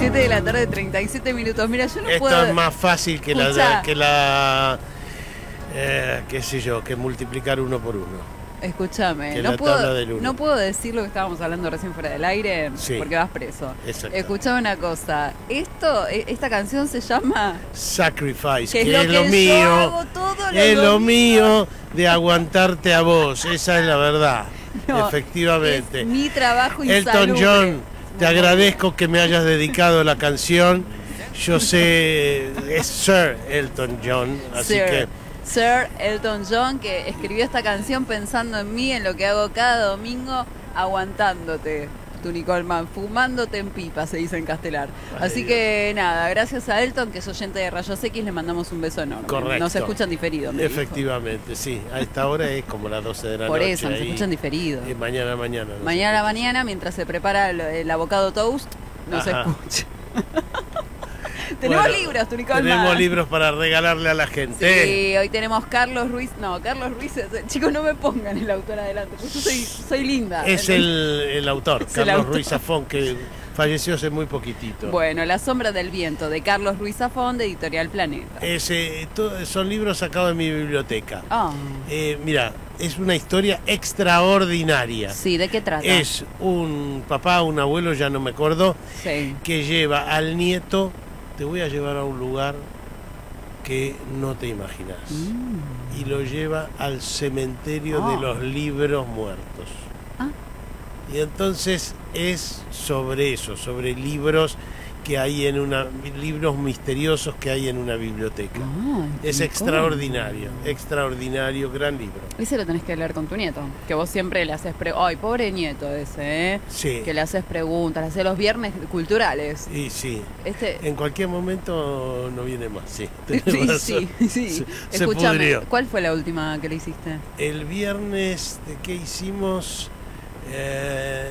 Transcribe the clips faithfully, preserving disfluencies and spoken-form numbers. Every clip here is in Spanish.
siete de la tarde, treinta y siete minutos. Mira, yo no Esto puedo... es más fácil que Escuchá. la... Que la eh, qué sé yo, que multiplicar uno por uno. Escúchame, Que no la puedo, tabla del uno. no puedo decir lo que estábamos hablando recién fuera del aire, Sí. porque vas preso. Exacto. Escuchame una cosa, esto, e- esta canción se llama... Sacrifice, Que es que lo es que lo yo mío, hago todos los es lo domingos. mío de aguantarte a vos, esa es la verdad, No, efectivamente. es mi trabajo Elton insalubre. John, te agradezco que me hayas dedicado la canción. Yo sé, es Sir Elton John, así Sir, que Sir Elton John, que escribió esta canción pensando en mí, en lo que hago cada domingo, aguantándote, tu Nicolman, fumándote en pipa, se dice en Castelar. Ay, Así Dios. que nada, gracias a Elton, que es oyente de Rayos X, le mandamos un beso enorme. correcto. Nos escuchan diferido. me dijo. Efectivamente, sí, a esta hora es como las doce de la Por noche. eso, nos ahí, escuchan diferido. y mañana, mañana. no sé. Mañana a la mañana, mientras se prepara el, el abocado toast, nos Ajá. escucha. Tenemos Bueno, libros, tu Nicolman. Tenemos libros para regalarle a la gente. Sí, hoy tenemos Carlos Ruiz. No, Carlos Ruiz. es- Chicos, no me pongan el autor adelante, porque yo soy, soy linda. Es el, el autor, Es el Carlos autor. Ruiz Zafón, que falleció hace muy poquitito. Bueno, La sombra del viento, de Carlos Ruiz Zafón, de Editorial Planeta. Ese, to- son libros sacados de mi biblioteca. Ah, Eh, mira, es una historia extraordinaria. sí, ¿de qué trata? Es un papá, un abuelo, ya no me acuerdo, Sí. que lleva al nieto, te voy a llevar a un lugar que no te imaginas. Mm. Y lo lleva al cementerio Ah. de los libros muertos. Ah. Y entonces es sobre eso, sobre libros que hay en una, libros misteriosos que hay en una biblioteca. Ah, Es Nicole. extraordinario, extraordinario, gran libro. Ese lo tenés que leer con tu nieto. Que vos siempre le haces pre... Ay, pobre nieto ese, ¿eh? Sí, Que le haces preguntas, le haces los viernes culturales. y sí. Este... En cualquier momento no viene más, sí. Sí, tenés razón. sí, sí. Se, se Escúchame, pudrió. ¿cuál fue la última que le hiciste? El viernes, ¿de qué hicimos? Eh,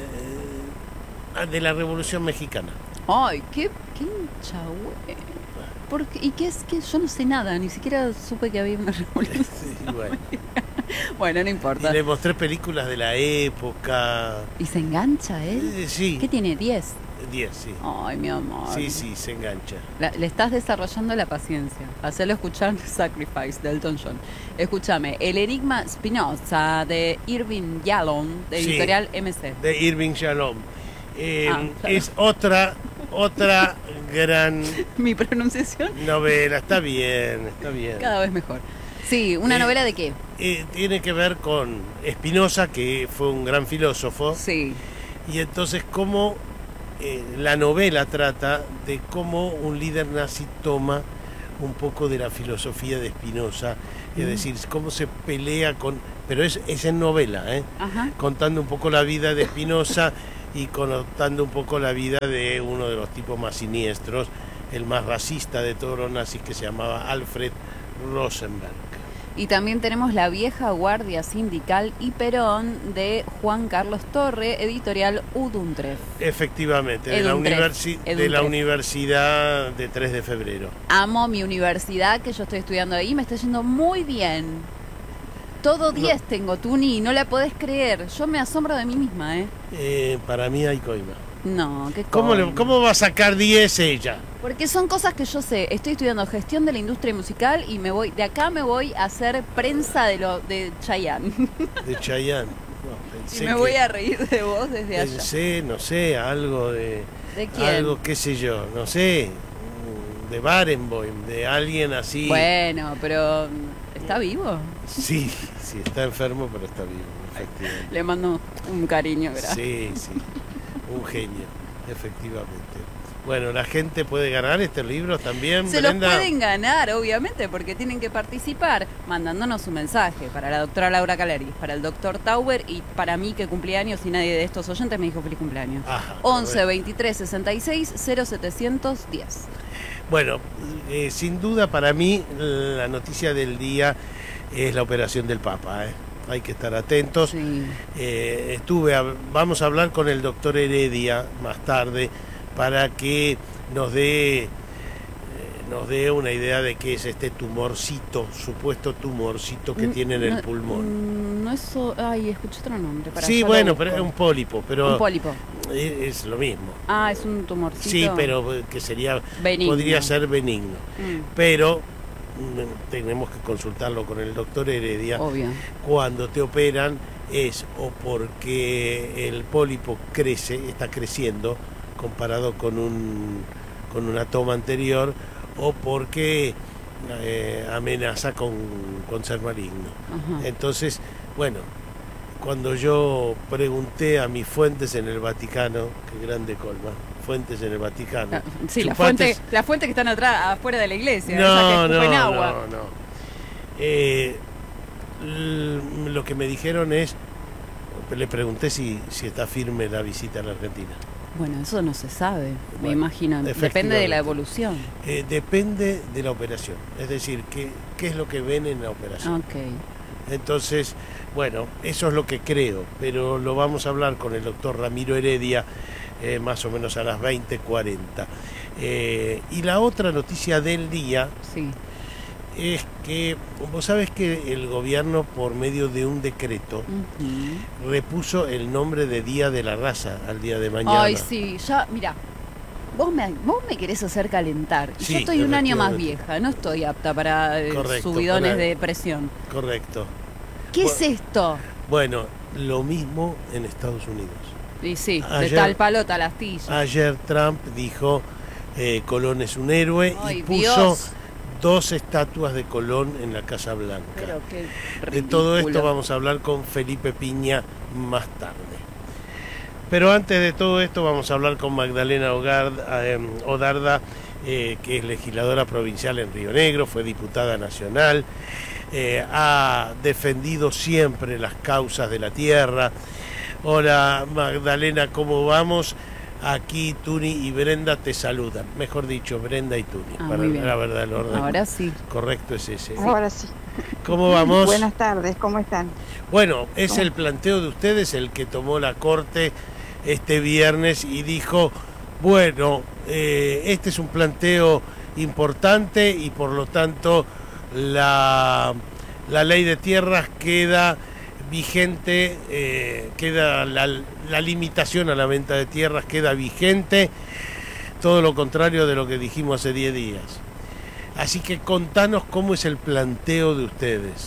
ah, de la Revolución Mexicana. Ay, qué, qué hincha, güey. Porque, ¿y qué es que yo no sé nada? Ni siquiera supe que había una revolución. Sí, bueno. Bueno, no Y importa. le mostré películas de la época. ¿Y se engancha él? Eh, sí, ¿Qué tiene? ¿diez? diez, sí. Ay, mi amor. Sí, sí, se engancha. La- le estás desarrollando la paciencia. Hacelo escuchar Sacrifice de Elton John. Escúchame, El Enigma Spinoza de Irving Yalom, de Sí. Editorial M C. De Irving Shalom. Eh, Ah, claro. Es otra, otra gran Mi pronunciación novela. Está bien, está bien. cada vez mejor. Sí, ¿una Eh, novela de qué? Eh, tiene que ver con Spinoza, que fue un gran filósofo, Sí. y entonces cómo eh, la novela trata de cómo un líder nazi toma un poco de la filosofía de Spinoza, es Mm. decir, cómo se pelea con... Pero es, es en novela, ¿eh? Ajá. Contando un poco la vida de Spinoza y contando un poco la vida de uno de los tipos más siniestros, el más racista de todos los nazis, que se llamaba Alfred Rosenberg. Y también tenemos La vieja guardia sindical y Perón de Juan Carlos Torre, editorial Uduntref. Efectivamente, de la, Eduntref, universi- de Eduntref. la Universidad de tres de febrero. Amo mi universidad, que yo estoy estudiando ahí, me está yendo muy bien. Todo diez tengo, Tuni, no la podés creer. Yo me asombro de mí misma, ¿eh? Eh, para mí hay coima. No, qué ¿Cómo, le- coño. ¿Cómo va a sacar diez ella? Porque son cosas que yo sé. Estoy estudiando gestión de la industria musical y me voy de acá me voy a hacer prensa de lo de Chayanne. De Chayanne. No, Y pensé me que- voy a reír de vos desde allá. Pensé, no sé, algo de... ¿De quién? Algo, qué sé yo, no sé, de Barenboim, de alguien así. Bueno, pero ¿está vivo? Sí, sí, está enfermo, pero está vivo, efectivamente. Le mando un cariño, gracias. Sí, sí, un genio, efectivamente. Bueno, la gente puede ganar estos libros también, Se los Brenda. pueden ganar, obviamente, porque tienen que participar mandándonos un mensaje para la doctora Laura Caleris, para el doctor Tauber y para mí que cumplí años y nadie de estos oyentes me dijo feliz cumpleaños. Ajá, once correcto. veintitrés sesenta y seis cero setecientos diez. Bueno, eh, sin duda para mí la noticia del día es la operación del Papa, ¿eh? Hay que estar atentos. Sí. Eh, estuve, a- vamos a hablar con el doctor Heredia más tarde para que nos dé eh, nos dé una idea de qué es este tumorcito, supuesto tumorcito que Mm, tiene en el no, pulmón. mm, No es... so- Ay, escuché otro nombre. Pará, Sí, ya lo bueno, busco. pero es un pólipo, pero Un pólipo. es, es lo mismo. Ah, es un tumorcito. Sí, pero que sería, benigno. podría ser benigno. Mm, Pero mm, tenemos que consultarlo con el doctor Heredia. obvio. Cuando te operan es o porque el pólipo crece, está creciendo comparado con un con una toma anterior, o porque eh, amenaza con, con ser maligno. Ajá. Entonces, bueno, cuando yo pregunté a mis fuentes en el Vaticano, qué grande colma, fuentes en el Vaticano. Ah, sí, la chupates- fuente, la fuente que están atrás, afuera de la iglesia, No, esa que no, escupen no, agua. no. Eh, l- lo que me dijeron es, le pregunté si, si está firme la visita a la Argentina. Bueno, eso no se sabe, me Bueno, imagino. Depende de efectivamente. la evolución. Eh, depende de la operación, es decir, qué, qué es lo que ven en la operación. Ok. Entonces, bueno, eso es lo que creo, pero lo vamos a hablar con el doctor Ramiro Heredia eh, más o menos a las veinte cuarenta. Eh, y la otra noticia del día Sí. es que, vos sabés que el gobierno, por medio de un decreto, Ujú. repuso el nombre de Día de la Raza al día de mañana. Ay, sí, ya, mira, vos me, vos me querés hacer calentar. Y Sí, yo estoy un año más efectivamente. vieja, no estoy apta para eh, Correcto, subidones para- de presión. Correcto. ¿Qué Bu- es esto? Bueno, lo mismo en Estados Unidos. Y sí, de Ayer- tal palo tal astilla. Ayer Trump dijo, eh, Colón es un héroe, Ay, y puso Dios. dos estatuas de Colón en la Casa Blanca. Pero qué De todo esto ridículo. vamos a hablar con Felipe Piña más tarde. Pero antes de todo esto vamos a hablar con Magdalena Ogarda, eh, Odarda, eh, que es legisladora provincial en Río Negro, fue diputada nacional, eh, ha defendido siempre las causas de la tierra. Hola Magdalena, ¿cómo vamos? Aquí Tuni y Brenda te saludan. Mejor dicho, Brenda y Tuni. Ah, para muy bien. la verdad, el orden Ahora sí. correcto es ese. Ahora sí. ¿Cómo vamos? Buenas tardes, ¿cómo están? Bueno, es el planteo de ustedes el que tomó la Corte este viernes y dijo, bueno, eh, este es un planteo importante y por lo tanto la, la ley de tierras queda vigente, eh, queda la, la limitación a la venta de tierras queda vigente, todo lo contrario de lo que dijimos hace diez días. Así que contanos cómo es el planteo de ustedes.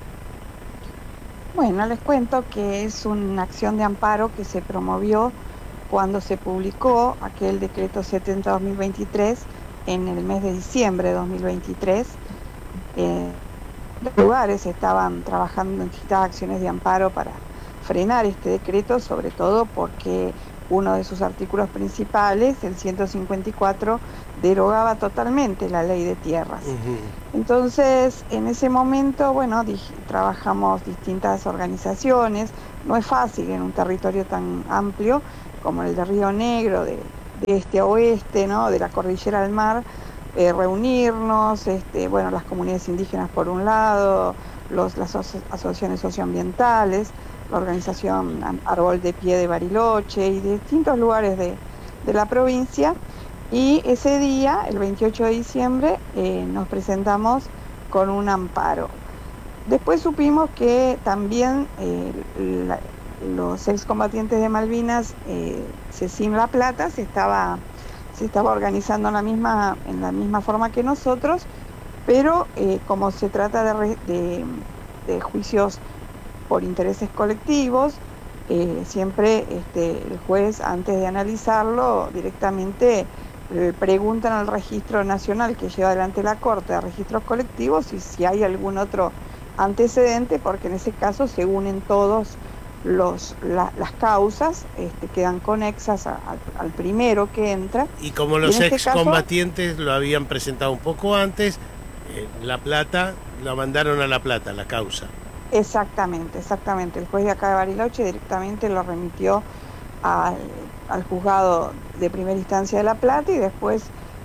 Bueno, les cuento que es una acción de amparo que se promovió cuando se publicó aquel decreto setenta barra dos mil veintitrés en el mes de diciembre de dos mil veintitrés. Eh, los lugares estaban trabajando en distintas acciones de amparo para frenar este decreto, sobre todo porque uno de sus artículos principales, el ciento cincuenta y cuatro, derogaba totalmente la ley de tierras. Ujú. Entonces, en ese momento, bueno, dij- trabajamos distintas organizaciones. No es fácil en un territorio tan amplio como el de Río Negro, de, de este a oeste, ¿no? De la cordillera al mar, eh, reunirnos, este, bueno, las comunidades indígenas por un lado, los, las aso- asociaciones socioambientales, la organización Am- Árbol de Pie de Bariloche y de distintos lugares de, de la provincia. Y ese día, el veintiocho de diciembre, eh, nos presentamos con un amparo. Después supimos que también eh, la- los excombatientes de Malvinas, eh, Cecín La Plata, se estaba, se estaba organizando en la misma, en la misma forma que nosotros, pero eh, como se trata de, re- de, de juicios por intereses colectivos, eh, siempre este, el juez, antes de analizarlo, directamente le preguntan al registro nacional que lleva adelante la Corte de Registros Colectivos y si hay algún otro antecedente, porque en ese caso se unen todos los, la- las causas, este, quedan conexas a- a- al primero que entra. Y como Y los en este caso- excombatientes lo habían presentado un poco antes, eh, La Plata, la mandaron a La Plata, la causa. Exactamente, exactamente. El juez de acá de Bariloche directamente lo remitió al, al juzgado de primera instancia de La Plata y después,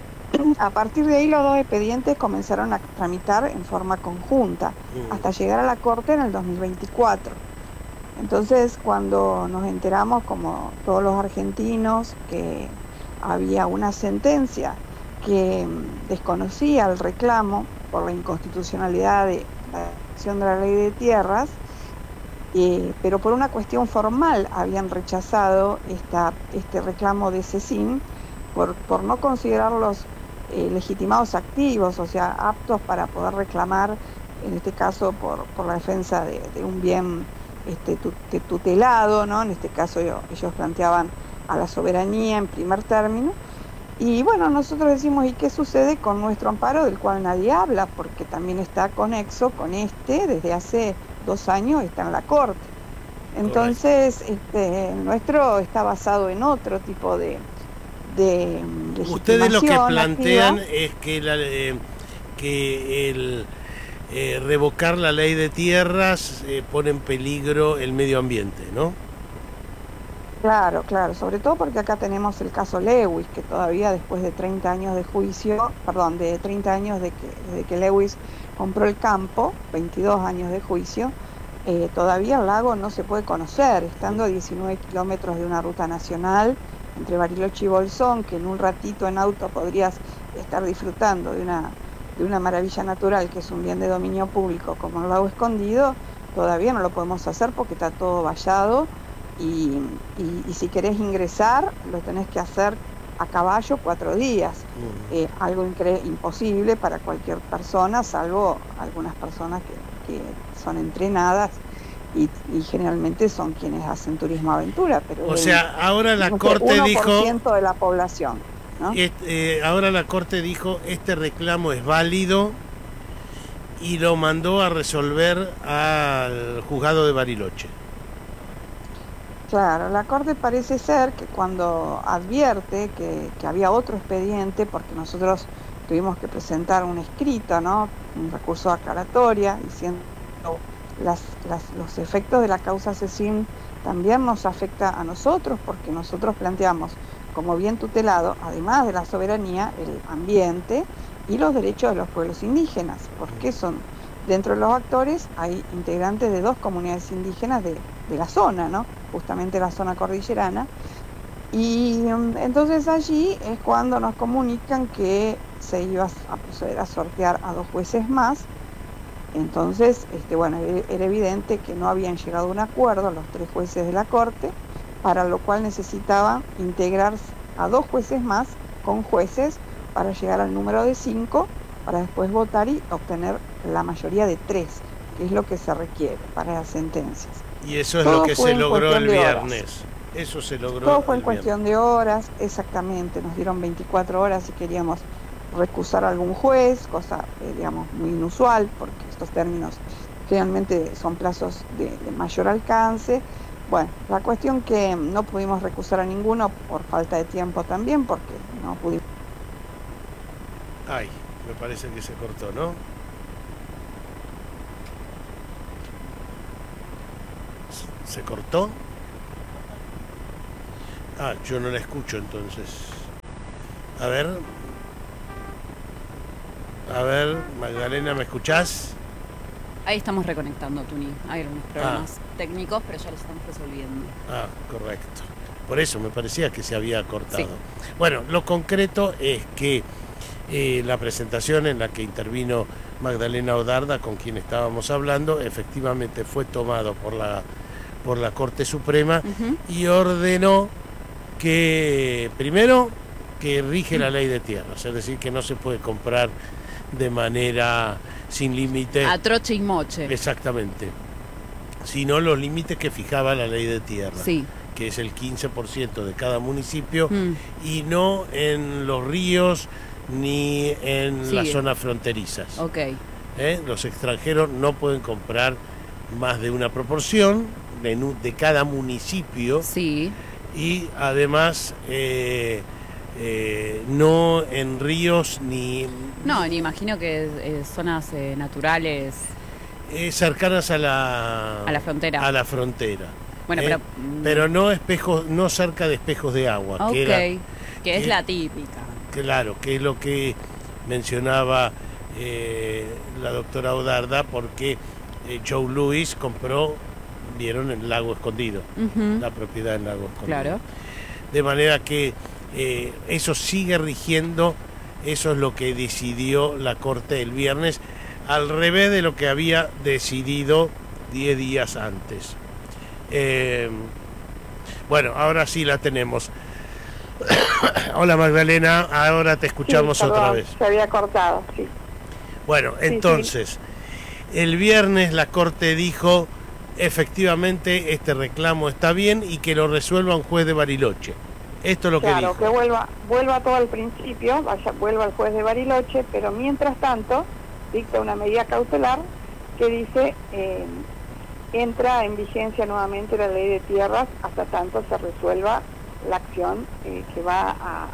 a partir de ahí, los dos expedientes comenzaron a tramitar en forma conjunta Mm. hasta llegar a la Corte en el dos mil veinticuatro. Entonces, cuando nos enteramos, como todos los argentinos, que había una sentencia que desconocía el reclamo por la inconstitucionalidad de la acción de la ley de tierras, eh, pero por una cuestión formal habían rechazado esta, este reclamo de CECIN por, por no considerarlos eh, legitimados activos, o sea, aptos para poder reclamar, en este caso por, por la defensa de, de un bien este, tutelado, ¿no? En este caso ellos, ellos planteaban a la soberanía en primer término. Y bueno, nosotros decimos, ¿y qué sucede con nuestro amparo, del cual nadie habla? Porque también está conexo con este, desde hace dos años está en la Corte. Entonces, este, nuestro está basado en otro tipo de, de legitimación. Ustedes lo que plantean activa. es que, la, eh, que el eh, revocar la ley de tierras eh, pone en peligro el medio ambiente, ¿no? Claro, claro, sobre todo porque acá tenemos el caso Lewis, que todavía después de treinta años de juicio, perdón, de treinta años de que, de que Lewis compró el campo, veintidós años de juicio, eh, todavía el lago no se puede conocer, estando a diecinueve kilómetros de una ruta nacional entre Bariloche y Bolsón, que en un ratito en auto podrías estar disfrutando de una, de una maravilla natural que es un bien de dominio público como el lago Escondido. Todavía no lo podemos hacer porque está todo vallado. Y, y, y si querés ingresar, lo tenés que hacer a caballo cuatro días. Eh, algo imposible para cualquier persona, salvo algunas personas que, que son entrenadas y, y generalmente son quienes hacen turismo aventura. Pero o el, sea, ahora la no sé, Corte uno por dijo... ciento de la población, ¿no? Este, eh, ahora la Corte dijo, este reclamo es válido y lo mandó a resolver al juzgado de Bariloche. Claro, la Corte parece ser que cuando advierte que, que había otro expediente, porque nosotros tuvimos que presentar un escrito, ¿no? Un recurso de aclaratoria, diciendo las, las, los efectos de la causa CECIN también nos afecta a nosotros, porque nosotros planteamos como bien tutelado, además de la soberanía, el ambiente y los derechos de los pueblos indígenas, porque son, dentro de los actores hay integrantes de dos comunidades indígenas de, de la zona, ¿no? Justamente la zona cordillerana, y um, entonces allí es cuando nos comunican que se iba a proceder a sortear a dos jueces más. Entonces, este, bueno, era evidente que no habían llegado a un acuerdo los tres jueces de la Corte, para lo cual necesitaban integrar a dos jueces más con jueces para llegar al número de cinco, para después votar y obtener la mayoría de tres, que es lo que se requiere para las sentencias. Y eso es Todo lo que fue se en logró el cuestión de horas. viernes. Eso se logró. Todo fue en el cuestión viernes. de horas, exactamente. Nos dieron veinticuatro horas si queríamos recusar a algún juez, cosa, eh, digamos, muy inusual, porque estos términos generalmente son plazos de, de mayor alcance. Bueno, la cuestión que no pudimos recusar a ninguno por falta de tiempo también, porque no pudimos. Ay, me parece que se cortó, ¿no? ¿Se cortó? Ah, yo no la escucho entonces. A ver. A ver, Magdalena, ¿me escuchás? Ahí estamos reconectando, Tuni. Hay algunos problemas ah. técnicos, pero ya los estamos resolviendo. Ah, correcto. Por eso me parecía que se había cortado. Sí. Bueno, lo concreto es que eh, la presentación en la que intervino Magdalena Odarda, con quien estábamos hablando, efectivamente fue tomado por la, por la Corte Suprema uh-huh. y ordenó que, primero, que rige uh-huh. la ley de tierras, es decir, que no se puede comprar de manera sin límite. A troche y moche. Exactamente. Sino los límites que fijaba la ley de tierra. Sí. Que es el quince por ciento de cada municipio, mm. y no en los ríos ni en sí. las zonas fronterizas. Okay. ¿Eh? Los extranjeros no pueden comprar más de una proporción de, de cada municipio. Sí. Y además eh, eh, no en ríos ni... No, ni imagino que eh, zonas eh, naturales... Eh, cercanas a la... A la frontera. A la frontera. Bueno, eh, pero... pero no espejos, no cerca de espejos de agua. Ok, que, era, que es que, la típica. Claro, que es lo que mencionaba eh, la doctora Odarda, porque eh, Joe Louis compró, vieron, el lago Escondido, uh-huh. la propiedad del lago Escondido. Claro. De manera que eh, eso sigue rigiendo Eso es lo que decidió la Corte el viernes, al revés de lo que había decidido diez días antes. Eh, bueno, ahora sí la tenemos. Hola Magdalena, ahora te escuchamos sí, perdón, otra vez. Se había cortado, sí. Bueno, entonces, sí, sí. El viernes la Corte dijo, efectivamente, este reclamo está bien y que lo resuelva un juez de Bariloche. Esto es lo claro, que dijo. Claro, que vuelva, vuelva todo al principio, vaya, vuelva al juez de Bariloche, pero mientras tanto dicta una medida cautelar que dice eh, entra en vigencia nuevamente la ley de tierras hasta tanto se resuelva la acción eh, que va a,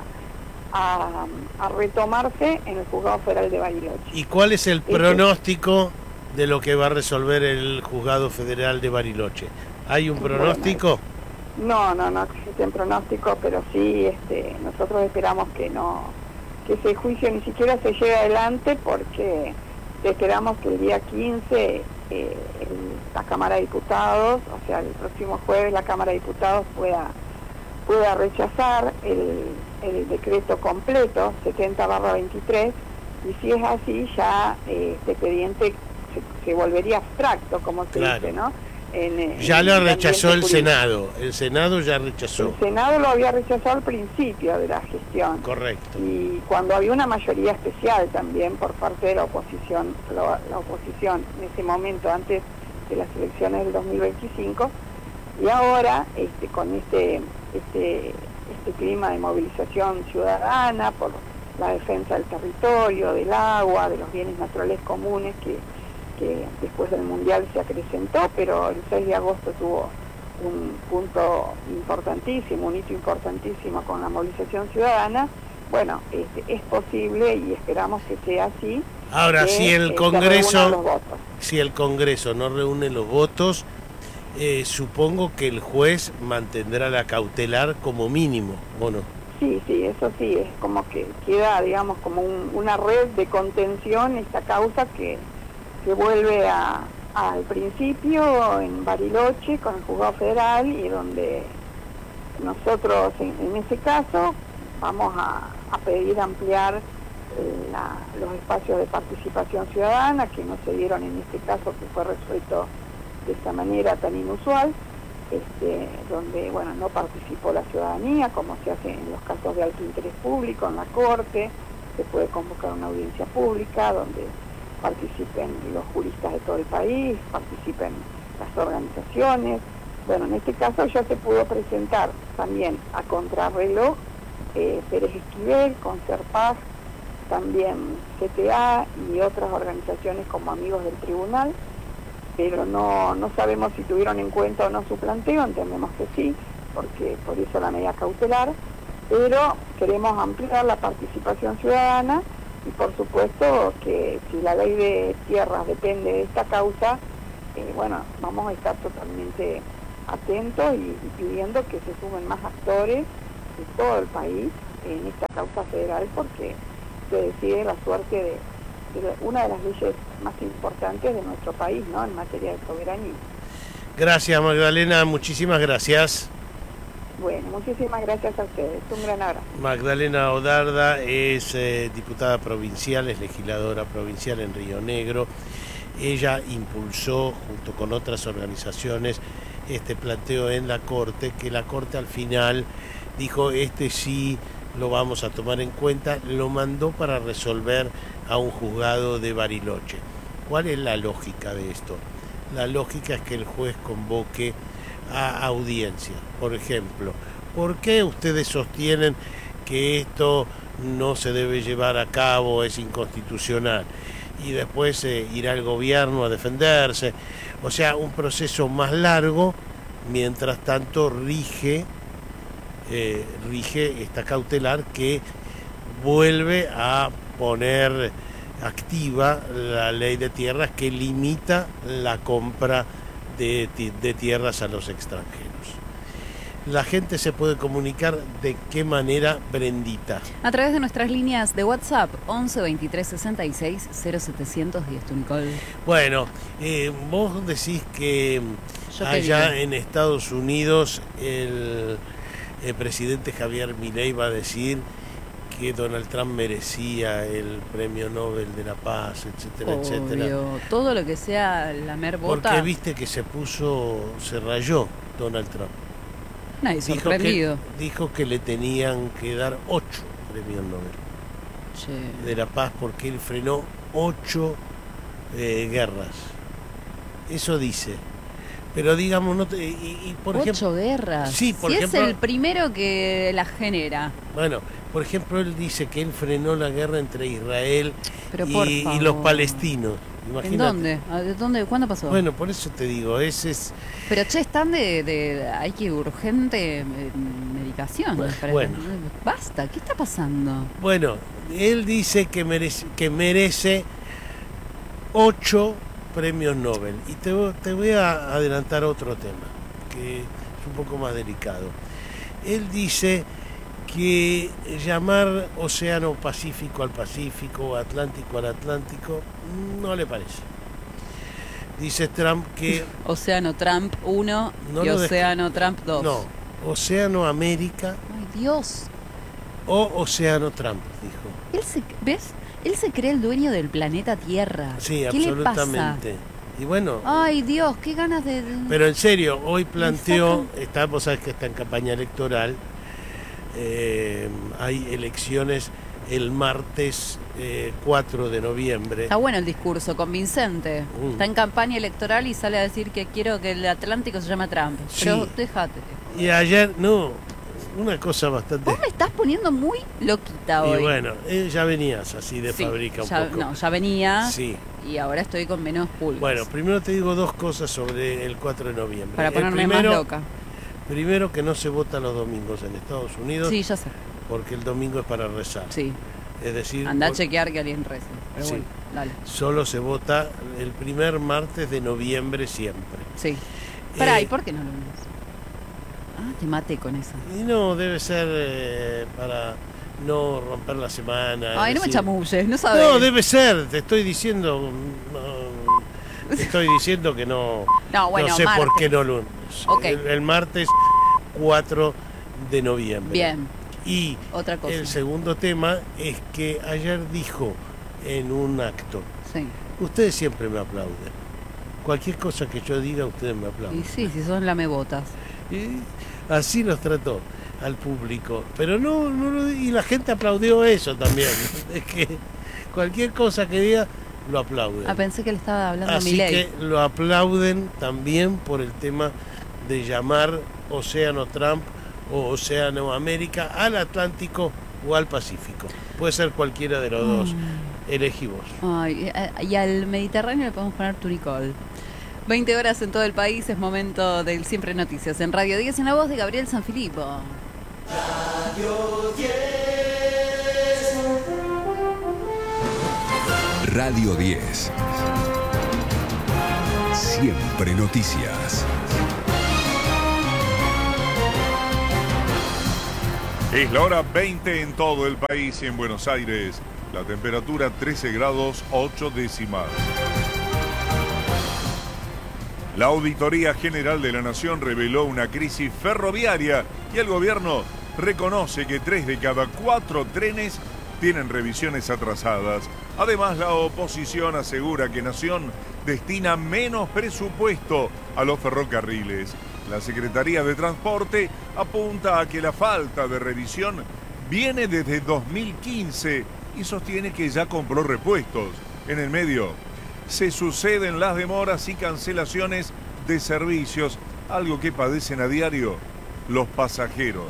a, a retomarse en el Juzgado Federal de Bariloche. ¿Y cuál es el este... pronóstico de lo que va a resolver el Juzgado Federal de Bariloche? ¿Hay un pronóstico? No, no, no existen pronósticos, pero sí este, nosotros esperamos que no, que ese juicio ni siquiera se lleve adelante porque esperamos que el día quince eh, el, la Cámara de Diputados, o sea, el próximo jueves la Cámara de Diputados pueda, pueda rechazar el, el decreto completo setenta barra veintitrés y si es así ya eh, este expediente se, se volvería abstracto, como se claro. dice, ¿no? En, en ya lo rechazó el jurídico. Senado, el Senado ya rechazó. El Senado lo había rechazado al principio de la gestión. Correcto. Y cuando había una mayoría especial también por parte de la oposición, la, la oposición en ese momento, antes de las elecciones del dos mil veinticinco, y ahora este, con este, este, este clima de movilización ciudadana por la defensa del territorio, del agua, de los bienes naturales comunes que que después del Mundial se acrecentó, pero el seis de agosto tuvo un punto importantísimo, un hito importantísimo con la movilización ciudadana. Bueno, este, es posible y esperamos que sea así. Ahora, que, si el eh, Congreso, si el Congreso no reúne los votos, eh, supongo que el juez mantendrá la cautelar como mínimo, ¿o no? Sí, sí, eso sí, es como que queda, digamos, como un, una red de contención esta causa que que vuelve a, al principio en Bariloche con el Juzgado Federal y donde nosotros en, en ese caso vamos a, a pedir ampliar eh, la, los espacios de participación ciudadana que no se dieron en este caso, que fue resuelto de esta manera tan inusual, este, donde bueno no participó la ciudadanía como se hace en los casos de alto interés público en la Corte, se puede convocar una audiencia pública donde participen los juristas de todo el país, participen las organizaciones. Bueno, en este caso ya se pudo presentar también a contrarreloj eh, Pérez Esquivel, Concerpaz, también C T A y otras organizaciones como Amigos del Tribunal, pero no, no sabemos si tuvieron en cuenta o no su planteo, entendemos que sí, porque por eso la medida cautelar, pero queremos ampliar la participación ciudadana. Y por supuesto que si la ley de tierras depende de esta causa, eh, bueno, vamos a estar totalmente atentos y, y pidiendo que se sumen más actores de todo el país en esta causa federal porque se decide la suerte de, de una de las leyes más importantes de nuestro país, ¿no?, en materia de soberanía. Gracias Magdalena, muchísimas gracias. Bueno, muchísimas gracias a ustedes. Un gran abrazo. Magdalena Odarda es eh, diputada provincial, es legisladora provincial en Río Negro. Ella impulsó, junto con otras organizaciones, este planteo en la Corte, que la Corte al final dijo, este sí lo vamos a tomar en cuenta, lo mandó para resolver a un juzgado de Bariloche. ¿Cuál es la lógica de esto? La lógica es que el juez convoque a audiencia. Por ejemplo, ¿por qué ustedes sostienen que esto no se debe llevar a cabo, es inconstitucional? Y después eh, irá el gobierno a defenderse. O sea, un proceso más largo, mientras tanto rige, eh, rige esta cautelar que vuelve a poner activa la ley de tierras que limita la compra De, de tierras a los extranjeros. La gente se puede comunicar de qué manera, Brendita. A través de nuestras líneas de WhatsApp once veintitrés sesenta y seis cero setecientos diez Tunicol. Bueno, eh, vos decís que Yo allá en Estados Unidos el, el presidente Javier Milei va a decir que Donald Trump merecía el premio Nobel de la Paz, etcétera, Obvio. etcétera. Todo lo que sea lamer bota. Porque viste que se puso, se rayó Donald Trump. Nadie Dijo sorprendido. que, dijo que le tenían que dar ocho premios Nobel Che. de la Paz porque él frenó ocho eh, guerras. Eso dice. Pero digamos, no te, y, y por Ocho ejemplo, guerras. Sí, por si ejemplo- es el primero que las genera. bueno, por ejemplo, él dice que él frenó la guerra entre Israel Pero y, por y favor. los palestinos. Imagínate. ¿En dónde? ¿A- ¿De dónde? ¿Cuándo pasó? Bueno, por eso te digo, ese es Pero che, están de, de hay que urgente eh, medicación. Bueno, para- bueno. Basta, ¿qué está pasando? bueno, él dice que merece, que merece ocho premios Nobel. Y te, vo- te voy a adelantar otro tema, que es un poco más delicado. Él dice que llamar Océano Pacífico al Pacífico o Atlántico al Atlántico no le parece. Dice Trump que Océano Trump uno No y lo desca- Océano Trump dos. no, Océano América Ay, Dios. o Océano Trump, dijo. Él se, ¿ves? Él se cree el dueño del planeta Tierra. Sí, ¿Qué le pasa? absolutamente. Y bueno, Ay, Dios, qué ganas de... de- pero en serio, hoy planteó, sacan- está, vos sabés que está en campaña electoral, eh, hay elecciones el martes eh, cuatro de noviembre. Está bueno el discurso, convincente. Mm. Está en campaña electoral y sale a decir que quiero que el Atlántico se llame Trump. Sí. Pero déjate. Y ayer, no, una cosa bastante... Vos me estás poniendo muy loquita hoy. Y bueno, eh, ya venías así de Sí, fábrica un ya, poco. No, ya venía Sí. y ahora estoy con menos pulgas. Bueno, primero te digo dos cosas sobre el cuatro de noviembre. para El ponerme primero, más loca. Primero que no se vota los domingos en Estados Unidos, Sí, ya sé. porque el domingo es para rezar. Sí. Es decir, Anda a vos- chequear que alguien rece. Pero Sí. bueno, dale. solo se vota el primer martes de noviembre siempre. Sí. Pará, Eh, ¿y por qué no lo unís? Ah, te maté con esa. Y no, debe ser eh, para no romper la semana. Ay, es no me decir- chamulles, no sabes. No, debe ser, te estoy diciendo, no, te estoy diciendo que no, No, bueno, no sé por martes. qué no lo... Ok. El, el martes cuatro de noviembre. Bien, Y otra cosa. el segundo tema es que ayer dijo en un acto, Sí. ustedes siempre me aplauden. Cualquier cosa que yo diga, ustedes me aplauden. Y sí, si son lamebotas. Y así nos trató al público. Pero no, no lo- y la gente aplaudió eso también. Es que cualquier cosa que diga, lo aplauden. Ah, pensé que le estaba hablando a Así Milei. que lo aplauden también por el tema de llamar Océano Trump o Océano América al Atlántico o al Pacífico. Puede ser cualquiera de los dos. Elegí vos. Ay, eh, y al Mediterráneo le podemos poner Turicol. veinte horas en todo el país, es momento del Siempre Noticias. En Radio diez, en la voz de Gabriel Sanfilippo. Radio diez. Siempre noticias. Es la hora veinte en todo el país y en Buenos Aires. La temperatura trece grados ocho décimas. La Auditoría General de la Nación reveló una crisis ferroviaria y el gobierno reconoce que tres de cada cuatro trenes tienen revisiones atrasadas. Además, la oposición asegura que Nación destina menos presupuesto a los ferrocarriles. La Secretaría de Transporte apunta a que la falta de revisión viene desde dos mil quince y sostiene que ya compró repuestos. En el medio, se suceden las demoras y cancelaciones de servicios, algo que padecen a diario los pasajeros.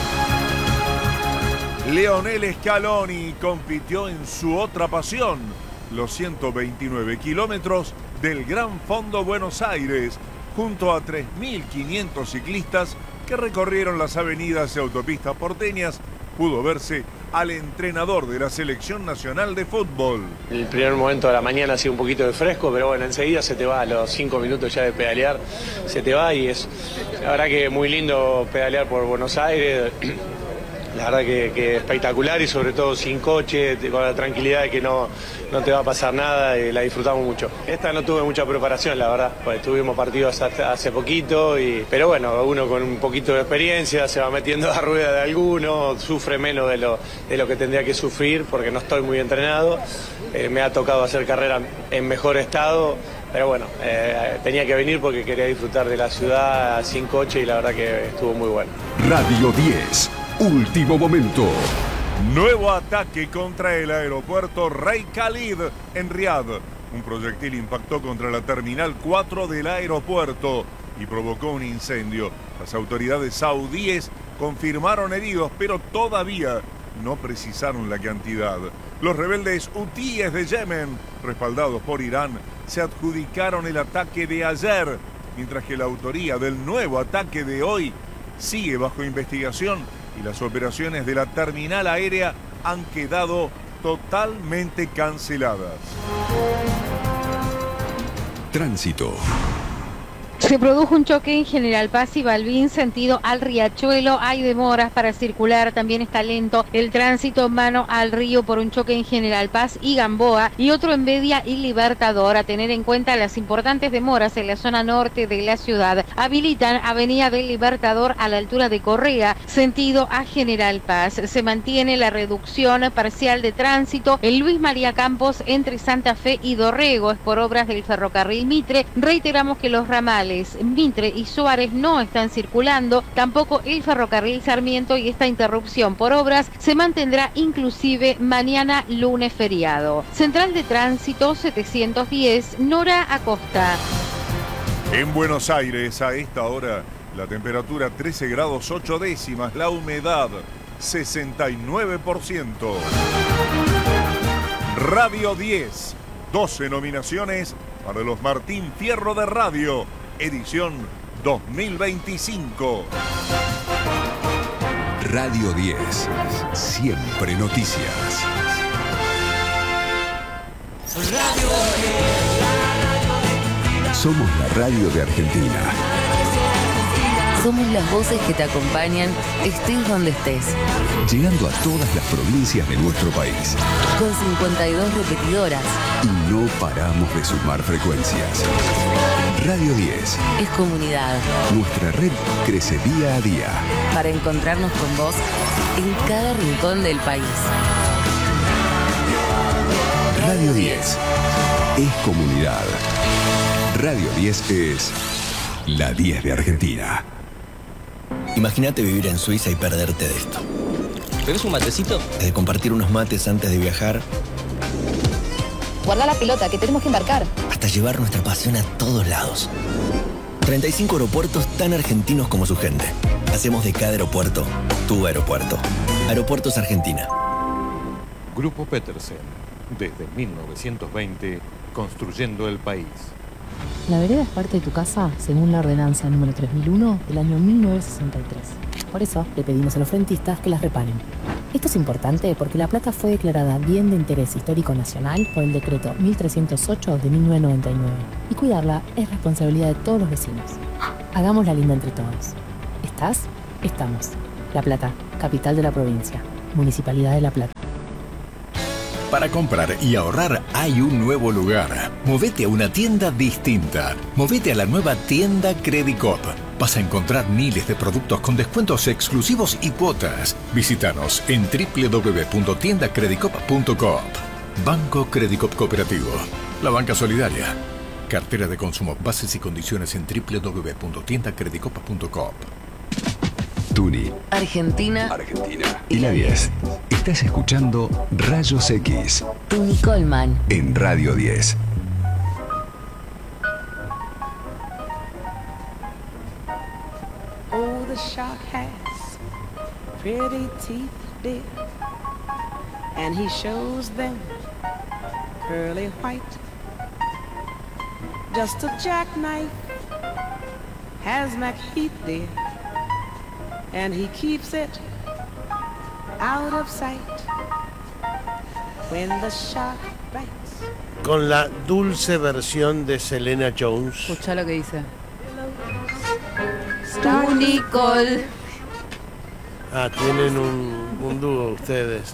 Leonel Scaloni compitió en su otra pasión, los ciento veintinueve kilómetros del Gran Fondo Buenos Aires, junto a tres mil quinientos ciclistas que recorrieron las avenidas y autopistas porteñas. Pudo verse al entrenador de la Selección Nacional de Fútbol. El primer momento de la mañana ha sido un poquito de fresco, pero bueno, enseguida se te va, a los cinco minutos ya de pedalear, se te va y es la verdad que muy lindo pedalear por Buenos Aires. La verdad que, que espectacular y sobre todo sin coche, con la tranquilidad de que no, no te va a pasar nada y la disfrutamos mucho. Esta no tuve mucha preparación, la verdad, pues tuvimos partidos hasta hace poquito, y, pero bueno, uno con un poquito de experiencia se va metiendo a rueda de alguno, sufre menos de lo, de lo que tendría que sufrir porque no estoy muy entrenado, eh, me ha tocado hacer carrera en mejor estado. Pero bueno, eh, tenía que venir porque quería disfrutar de la ciudad sin coche y la verdad que estuvo muy bueno. Radio diez, último momento. Nuevo ataque contra el aeropuerto Rey Khalid en Riad. Un proyectil impactó contra la terminal cuatro del aeropuerto y provocó un incendio. Las autoridades saudíes confirmaron heridos, pero todavía no precisaron la cantidad. Los rebeldes hutíes de Yemen, respaldados por Irán, se adjudicaron el ataque de ayer, mientras que la autoría del nuevo ataque de hoy sigue bajo investigación y las operaciones de la terminal aérea han quedado totalmente canceladas. Tránsito. Se produjo un choque en General Paz y Balbín, sentido al Riachuelo. Hay demoras para circular, también está lento el tránsito mano al río por un choque en General Paz y Gamboa, y otro en Bedia y Libertador. A tener en cuenta las importantes demoras en la zona norte de la ciudad. Habilitan Avenida del Libertador a la altura de Correa, sentido a General Paz. Se mantiene la reducción parcial de tránsito en Luis María Campos entre Santa Fe y Dorrego. Es por obras del ferrocarril Mitre. Reiteramos que los ramales Mitre y Suárez no están circulando, tampoco el ferrocarril Sarmiento, y esta interrupción por obras se mantendrá inclusive mañana lunes feriado. Central de Tránsito setecientos diez, Nora Acosta. En Buenos Aires, a esta hora, la temperatura trece grados ocho décimas, la humedad sesenta y nueve por ciento. Radio diez, doce nominaciones para los Martín Fierro de Radio, edición dos mil veinticinco. Radio diez, siempre noticias. Somos la radio de Argentina. Somos las voces que te acompañan, estés donde estés. Llegando a todas las provincias de nuestro país. Con cincuenta y dos repetidoras. Y no paramos de sumar frecuencias. Radio diez. Es comunidad. Nuestra red crece día a día. Para encontrarnos con vos en cada rincón del país. Radio diez. Es comunidad. Radio diez es la diez de Argentina. Imagínate vivir en Suiza y perderte de esto. ¿Querés un matecito? De compartir unos mates antes de viajar. Guarda la pelota, que tenemos que embarcar. Hasta llevar nuestra pasión a todos lados. treinta y cinco aeropuertos tan argentinos como su gente. Hacemos de cada aeropuerto tu aeropuerto. Aeropuertos Argentina. Grupo Petersen. Desde mil novecientos veinte, construyendo el país. La vereda es parte de tu casa según la ordenanza número tres mil uno del año mil novecientos sesenta y tres. Por eso le pedimos a los frentistas que las reparen. Esto es importante porque La Plata fue declarada Bien de Interés Histórico Nacional por el decreto mil trescientos ocho de mil novecientos noventa y nueve. Y cuidarla es responsabilidad de todos los vecinos. Hagámosla linda entre todos. ¿Estás? Estamos. La Plata, capital de la provincia. Municipalidad de La Plata. Para comprar y ahorrar hay un nuevo lugar. Movete a una tienda distinta. Movete a la nueva tienda Credicop. Vas a encontrar miles de productos con descuentos exclusivos y cuotas. Visítanos en doble u doble u doble u punto tienda credicop punto coop. Banco Credicop Cooperativo. La banca solidaria. Cartera de consumo. Bases y condiciones en doble u doble u doble u punto tienda credicop punto coop. Tuni. Argentina. Argentina. Y la diez. Estás escuchando Rayos X. Tuni Colman. En Radio diez. Oh, the shark has pretty teeth, dear, and he shows them pearly white. Just a jackknife has McHeath, dear, and he keeps it out of sight. When the shark bites. Con la dulce versión de Selena Jones. Escuchá lo que dice. Tu Nicole. Ah, tienen un un dúo ustedes.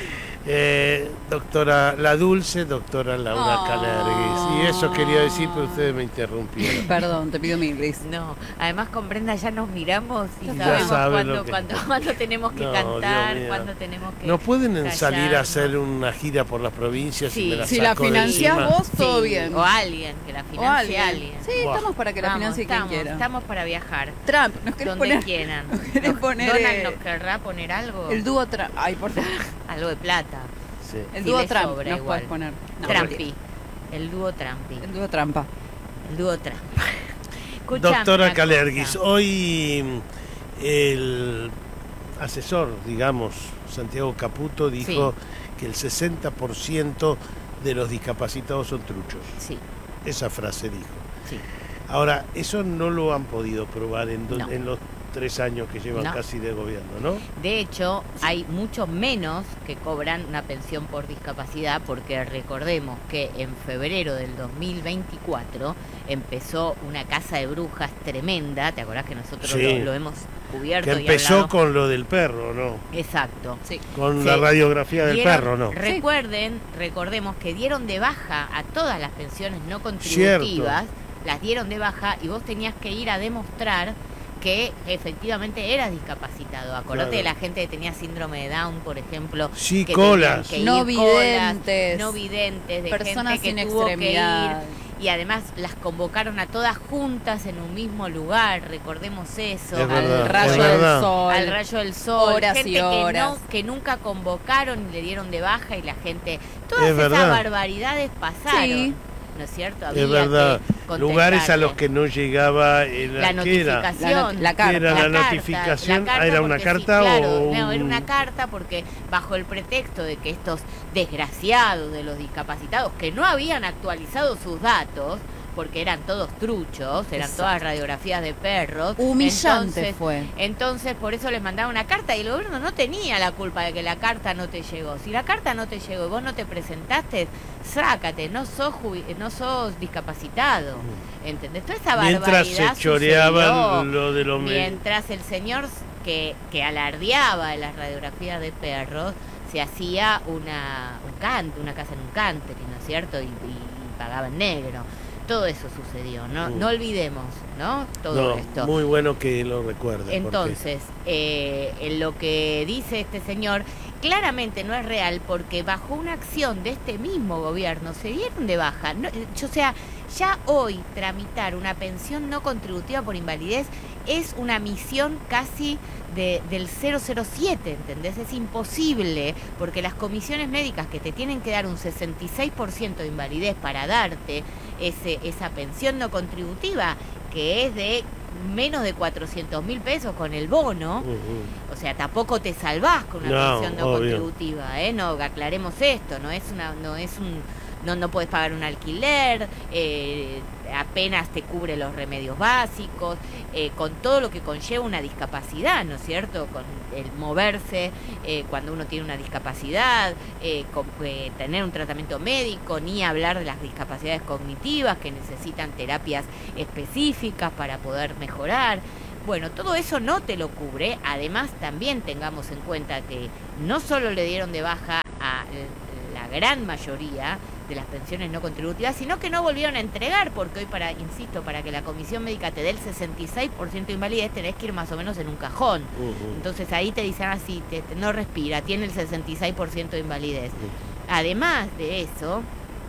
Eh, doctora La Dulce, doctora Laura Oh. Calerguis. Y eso quería decir, pero ustedes me interrumpieron. Perdón, te pido mil, Liz. No, además con Brenda ya nos miramos y Ya sabemos saben cuándo, lo que- cuándo, cuándo tenemos que No, cantar, Dios mío. cuándo tenemos que ¿No pueden salir a callarnos? hacer una gira por las provincias Sí. y me la Si la saco de financiás encima? vos, todo Sí, bien. O alguien, que la O financie alguien. alguien. Sí, Buah. estamos para que la Vamos, financie quien estamos, quiera. estamos para viajar. Trump, ¿nos querés Donde poner? quieran. ¿Nos querés Nos- poner, Donald eh, nos querrá poner algo. El dúo Trump. Ay, por favor. Algo de plata. Sí. El Si dúo le Trump sobra nos igual. puedes poner. No, Trampi. El dúo Trampi. El dúo Trampa. El dúo Trampa. Escuchame Doctora una Calerguis, cosa. hoy mm, el asesor, digamos, Santiago Caputo, dijo que el sesenta por ciento de los discapacitados son truchos. Sí, Esa frase dijo. sí. Ahora, eso no lo han podido probar en, do- No. en los tres años que llevan No. casi de gobierno, ¿no? De hecho, hay muchos menos que cobran una pensión por discapacidad porque recordemos que en febrero del dos mil veinticuatro empezó una casa de brujas tremenda, ¿te acordás que nosotros Sí. lo, lo hemos cubierto? Que y empezó hablado? con lo del perro, ¿no? Exacto. Sí. Con Sí. la radiografía del Dieron- perro, ¿no? Recuerden, recordemos que dieron de baja a todas las pensiones no contributivas, las dieron de baja y vos tenías que ir a demostrar que efectivamente eras discapacitado. Acordate Claro. de la gente que tenía síndrome de Down, por ejemplo. Sí, que colas. tenían que ir, No colas, videntes. no videntes, de Personas gente que sin tuvo que extremidad. ir. Y además las convocaron a todas juntas en un mismo lugar, recordemos eso. Es verdad, Al rayo es del verdad. sol. Al rayo del sol, Horas gente y que, horas. no, que nunca convocaron y le dieron de baja y la gente, todas Es esas verdad. barbaridades pasaron, Sí. ¿no es cierto? Es verdad. que Lugares a los contestarle. que no llegaba el, La ¿qué era? notificación, La not- la ¿Qué carta. era la, carta, notificación? la carta Ah, ¿era una porque carta sí, claro, o no, era un- una carta porque bajo el pretexto de que estos desgraciados de los discapacitados que no habían actualizado sus datos, porque eran todos truchos, eran Exacto. todas radiografías de perros. Humillante entonces, fue. Entonces, por eso les mandaba una carta y el gobierno no tenía la culpa de que la carta no te llegó. Si la carta no te llegó y vos no te presentaste, sácate, no sos, jubi- no sos discapacitado. ¿Entendés? Toda esa Mientras barbaridad se choreaban sucedió lo de los medios. mientras el señor que, que alardeaba de las radiografías de perros se hacía una, un cante, una casa en un country, ¿no es cierto? Y, y pagaba en negro. Todo eso sucedió, no, Mm. no olvidemos, ¿no? Todo No, esto. muy bueno que lo recuerde. porque- Entonces, eh, en lo que dice este señor, claramente no es real porque bajo una acción de este mismo gobierno se dieron de baja. No, o sea, ya hoy tramitar una pensión no contributiva por invalidez es una misión casi de, del cero cero siete, ¿entendés? Es imposible porque las comisiones médicas que te tienen que dar un sesenta y seis por ciento de invalidez para darte ese, esa pensión no contributiva, que es de menos de cuatrocientos mil pesos con el bono, Ujú. o sea, tampoco te salvás con una No, pensión no obvio. contributiva, ¿eh? No, aclaremos esto, no es una, no es un, no, no puedes pagar un alquiler, eh, apenas te cubre los remedios básicos, eh, con todo lo que conlleva una discapacidad, ¿no es cierto? Con el moverse eh, cuando uno tiene una discapacidad, eh, con, eh, tener un tratamiento médico, ni hablar de las discapacidades cognitivas que necesitan terapias específicas para poder mejorar. Bueno, todo eso no te lo cubre. Además, también tengamos en cuenta que no solo le dieron de baja a la gran mayoría de las pensiones no contributivas, sino que no volvieron a entregar, porque hoy, para insisto, para que la comisión médica te dé el sesenta y seis por ciento de invalidez, tenés que ir más o menos en un cajón. Ujú. Entonces ahí te dicen así, te, te- no respira, tiene el sesenta y seis por ciento de invalidez. Además de eso,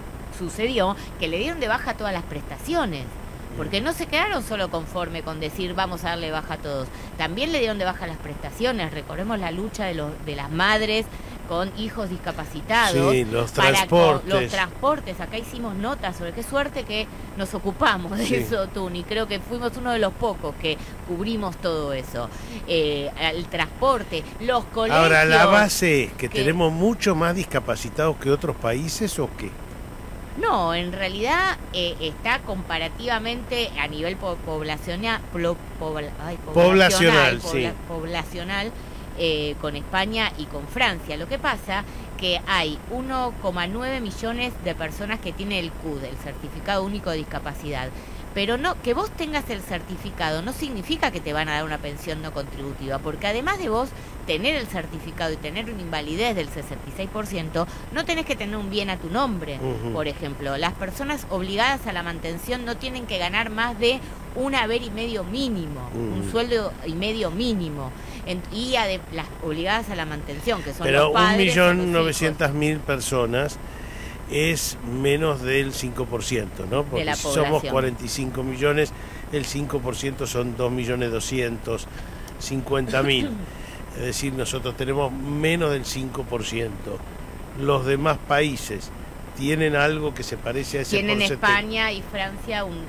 sucedió que le dieron de baja todas las prestaciones. Porque no se quedaron solo conforme con decir vamos a darle baja a todos. También le dieron de baja las prestaciones. Recordemos la lucha de, los, de las madres con hijos discapacitados. Sí, los para co- transportes. Los transportes. Acá hicimos notas sobre qué suerte que nos ocupamos de Sí. eso, Tuni. Creo que fuimos uno de los pocos que cubrimos todo eso. Eh, el transporte, los colegios. Ahora, la base es que que- tenemos mucho más discapacitados que otros países o qué. No, en realidad eh, está comparativamente a nivel po- poblacional, plo- pobla- ay, Poblacional, pobla- sí. poblacional eh, con España y con Francia. Lo que pasa que hay uno coma nueve millones de personas que tienen el C U D, el Certificado Único de Discapacidad. pero no que vos tengas el certificado no significa que te van a dar una pensión no contributiva, porque además de vos tener el certificado y tener una invalidez del sesenta y seis por ciento, no tenés que tener un bien a tu nombre. Uh-huh. Por ejemplo, las personas obligadas a la mantención no tienen que ganar más de un haber y medio mínimo, uh-huh. un sueldo y medio mínimo. En, y a de, las obligadas a la mantención, que son Pero los padres. un millón novecientas mil personas es menos del cinco por ciento, ¿no? Porque de la si población. Somos cuarenta y cinco millones, el cinco por ciento son dos millones doscientos cincuenta mil. Es decir, nosotros tenemos menos del cinco por ciento. Los demás países tienen algo que se parece a ese Tienen porcentaje. España y Francia un, un,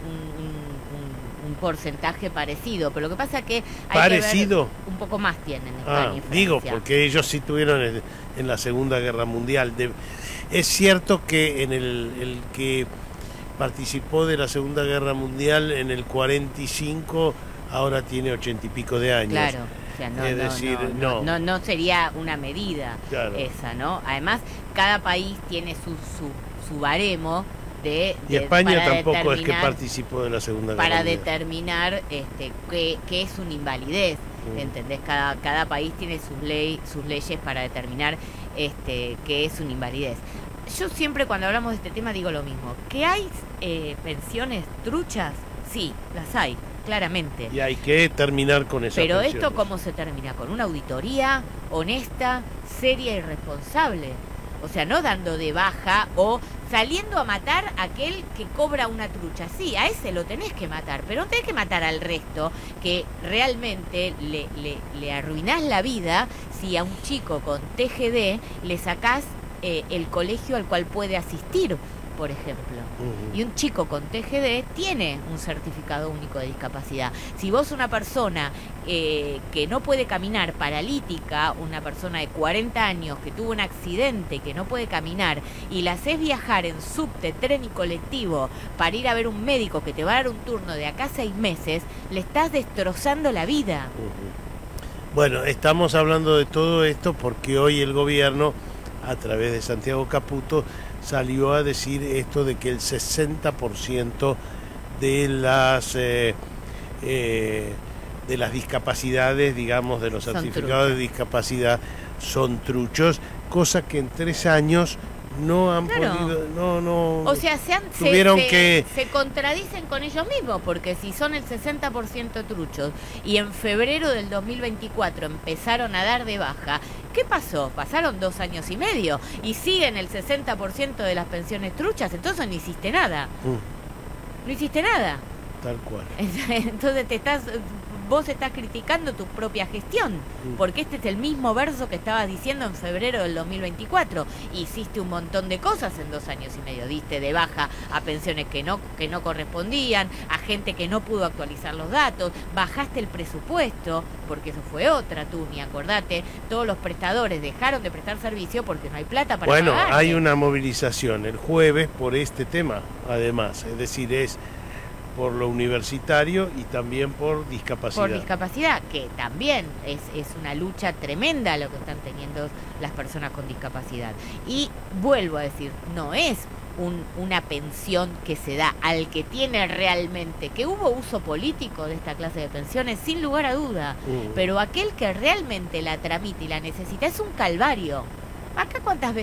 un, un porcentaje parecido, pero lo que pasa es que hay ¿Parecido? que ver, un poco más tienen España Ah, y Francia. digo, porque ellos sí tuvieron en, en la Segunda Guerra Mundial. De, es cierto que en el, el que participó de la Segunda Guerra Mundial en el cuarenta y cinco, ahora tiene ochenta y pico de años. Claro. O sea, no, es no, decir, no, no. No, no sería una medida claro. esa, ¿no? Además, cada país tiene su, su, su baremo de, de y España para tampoco es que participó de la Segunda Guerra para Mundial. determinar este qué, qué es una invalidez, mm. ¿entendés? Cada, cada país tiene sus ley, sus leyes para determinar este qué es una invalidez. Yo siempre cuando hablamos de este tema digo lo mismo, que hay eh, pensiones truchas, sí, las hay. Claramente. Y hay que terminar con eso. Pero pensiones. ¿Esto cómo se termina? Con una auditoría honesta, seria y responsable. O sea, no dando de baja o saliendo a matar a aquel que cobra una trucha. Sí, a ese lo tenés que matar, pero no tenés que matar al resto, que realmente le, le, le arruinás la vida si a un chico con T G D le sacás eh, el colegio al cual puede asistir, por ejemplo. Uh-huh. Y un chico con T G D tiene un certificado único de discapacidad. Si vos una persona eh, que no puede caminar, paralítica, una persona de cuarenta años que tuvo un accidente, que no puede caminar, y la haces viajar en subte, tren y colectivo para ir a ver un médico que te va a dar un turno de acá a seis meses, le estás destrozando la vida. Uh-huh. Bueno, estamos hablando de todo esto porque hoy el gobierno, a través de Santiago Caputo, salió a decir esto de que el sesenta por ciento de las eh, eh, de las discapacidades, digamos, de los son certificados truchos. de discapacidad son truchos, cosa que en tres años no han claro. podido, no, no. O sea, se, han, tuvieron se, que se, se contradicen con ellos mismos, porque si son el sesenta por ciento truchos y en febrero del dos mil veinticuatro empezaron a dar de baja, ¿qué pasó? Pasaron dos años y medio y siguen el sesenta por ciento de las pensiones truchas, entonces no hiciste nada. Mm. No hiciste nada. Tal cual. Entonces te estás... vos estás criticando tu propia gestión, porque este es el mismo verso que estabas diciendo en febrero del dos mil veinticuatro. Hiciste un montón de cosas en dos años y medio. Diste de baja a pensiones que no, que no correspondían, a gente que no pudo actualizar los datos, bajaste el presupuesto, porque eso fue otra, tú ni acordate. Todos los prestadores dejaron de prestar servicio porque no hay plata para bueno, pagarte. Hay una movilización el jueves por este tema, además, es decir, es por lo universitario y también por discapacidad. Por discapacidad, que también es, es una lucha tremenda lo que están teniendo las personas con discapacidad. Y vuelvo a decir, no es un, una pensión que se da al que tiene realmente, que hubo uso político de esta clase de pensiones, sin lugar a duda, uh. pero aquel que realmente la tramita y la necesita es un calvario. Acá cuántas veces